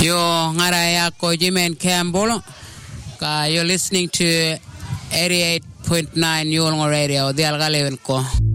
Yo ngaraya ko Jimen Campbell. You're listening to 88.9 Yulngo Radio. Dialga level ko.